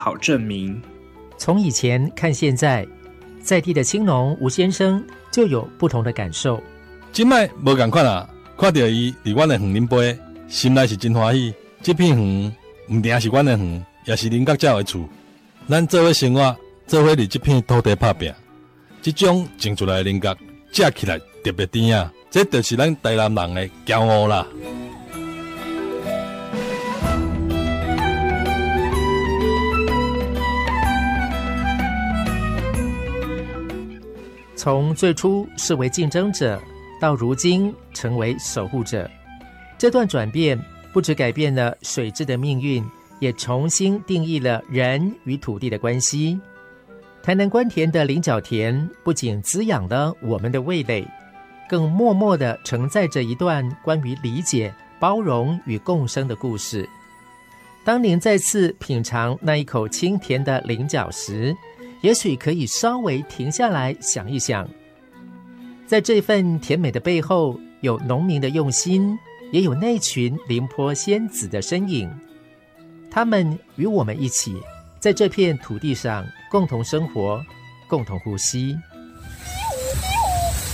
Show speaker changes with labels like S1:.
S1: 好证明。
S2: 从以前看现在，在地的青农吴先生就有不同的感受。
S3: 现在无同款啊，看到伊伫阮的园林杯，心内是真欢喜。这片园唔定是阮的园，也是林国者的厝。咱做伙生活，做伙伫这片土地打拼，这种种出来的林国，食起来特别甜啊！这就是咱台南人的骄傲啦。
S2: 从最初视为竞争者，到如今成为守护者，这段转变不只改变了水质的命运，也重新定义了人与土地的关系。台南官田的菱角田不仅滋养了我们的味蕾，更默默地承载着一段关于理解、包容与共生的故事。当您再次品尝那一口清甜的菱角时，也许可以稍微停下来想一想，在这份甜美的背后，有农民的用心，也有那群林坡仙子的身影。他们与我们一起在这片土地上共同生活，共同呼吸。